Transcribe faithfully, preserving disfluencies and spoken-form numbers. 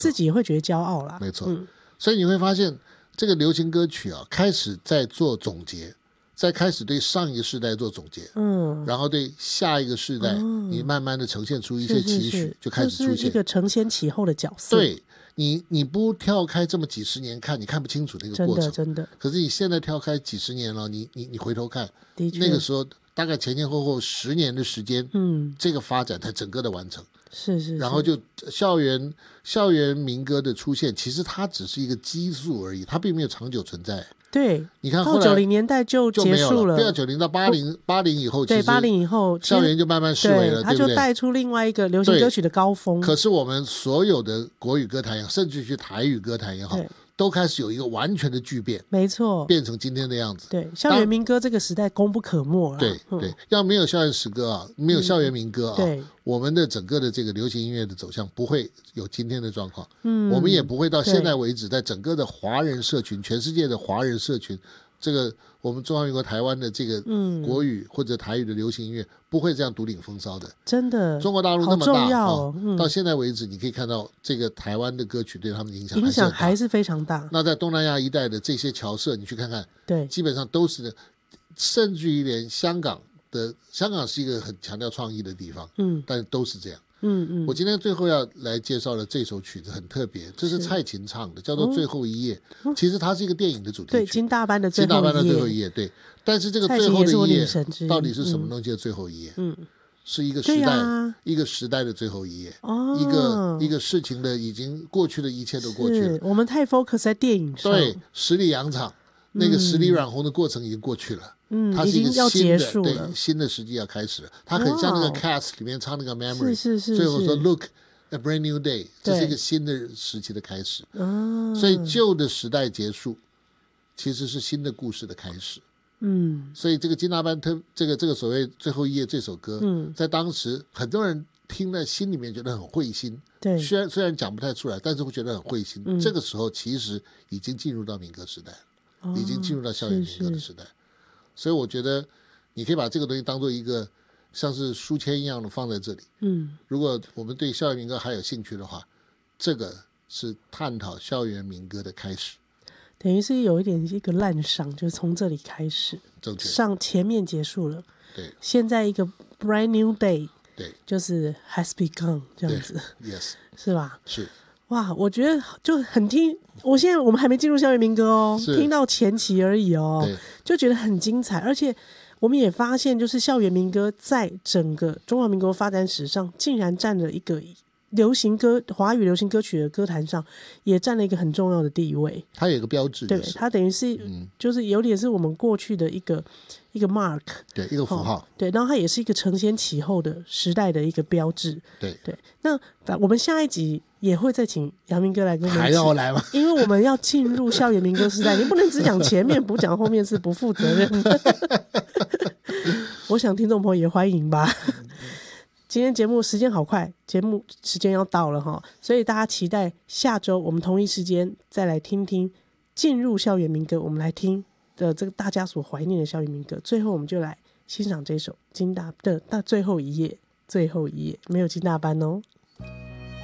自己也会觉得骄傲啦。 没错、嗯、所以你会发现这个流行歌曲啊，开始在做总结，再开始对上一个世代做总结，嗯，然后对下一个世代、哦、你慢慢的呈现出一些期许，是是是，就开始出现、 就是、一个承先启后的角色。 对，你你不跳开这么几十年看，你看不清楚那个过程， 真的真的。 可是你现在跳开几十年了，你你你回头看，那个时候大概前前后后十年的时间，嗯，这个发展才整个的完成。 是 是, 是， 然后就校园校园民歌的出现，其实它只是一个激素而已，它并没有长久存在。 对， 你看后来到九零年代就结束了， 对啊，九零到八零八零以后， 对八零以后校园就慢慢式微了，对不对？ 它就带出另外一个流行歌曲的高峰。 可是我们所有的国语歌坛也好，甚至去台语歌坛也好，都开始有一个完全的巨变， 没错， 变成今天的样子。 对，校园民歌这个时代功不可没了。 对对、嗯，要没有校园诗歌啊，没有校园民歌啊、嗯， 对， 我们的整个的这个流行音乐的走向不会有今天的状况。嗯，我们也不会到现在为止，在整个的华人社群，全世界的华人社群，这个我们中华民国台湾的这个国语或者台语的流行音乐、嗯、不会这样独领风骚的。 真的， 中国大陆那么大、 哦嗯、 到现在为止你可以看到这个台湾的歌曲对他们的影响影响还是非常大。 那在东南亚一带的这些侨社你去看看， 对， 基本上都是，甚至于连香港的香港是一个很强调创意的地方，嗯，但都是这样。嗯嗯，我今天最后要来介绍的这首曲子很特别，这是蔡琴唱的，叫做《最后一页》、嗯。其实它是一个电影的主题曲， 对，金大班的最后一页。 金大班的最后一页，对。但是这个最后的一页到底是什么东西的最后一页？嗯，是一个时代、啊，一个时代的最后一页。哦，一个一个事情的已经过去的一切都过去了。 我们太 focus 在电影上， 对，十里洋场、嗯、那个十里染红的过程已经过去了。嗯，它是一个新的，对，新的时机要开始了。它很像那个 Cats 里面唱那个 Memory， 是是是， 最后说 Look a brand new day， 这是一个新的时期的开始。哦，所以旧的时代结束，其实是新的故事的开始。嗯，所以这个金大班特这个这个所谓最后一页这首歌，嗯，在当时很多人听在心里面觉得很会心。 对， 虽然虽然讲不太出来，但是会觉得很会心。嗯，这个时候其实已经进入到民歌时代了，哦，已经进入到校园民歌的时代。是是，所以我觉得你可以把这个东西当做一个像是书签一样的放在这里。嗯，如果我们对校园民歌还有兴趣的话，这个是探讨校园民歌的开始。 等于是有一点一个滥觞，就是从这里开始，上前面结束了。 对， 现在一个 brand new day， 对， 就是 has begun 这样子。 Yes， 是吧？ 是。 哇，我觉得就很听，我现在我们还没进入校园民歌哦，听到前期而已哦，就觉得很精彩。而且我们也发现，就是校园民歌在整个中华民国发展史上，竟然占了一个流行歌华语流行歌曲的歌坛上，也占了一个很重要的地位。 它有一个标志， 对，它等于是、嗯、就是有点是我们过去的一个一个 mark， 对，一个符号、哦， 对，然后它也是一个承先启后的时代的一个标志。 对对，那我们下一集也会再请杨明哥来跟我们， 还要来吗？ 因为我们要进入校园民歌时代，你不能只讲前面不讲后面，是不负责任。我想听众朋友也欢迎吧。今天节目时间好快，节目时间要到了哈，所以大家期待下周我们同一时间再来听听进入校园民歌，我们来听的这个大家所怀念的校园民歌。最后我们就来欣赏这首金大的那最后一页，最后一页没有金大班哦。